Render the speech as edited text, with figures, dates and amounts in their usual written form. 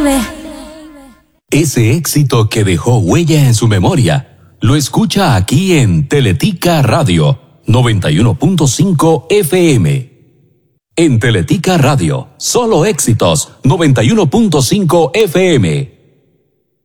Ese éxito que dejó huella en su memoria, lo escucha aquí en Teletica Radio 91.5 FM. En Teletica Radio, solo éxitos 91.5 FM.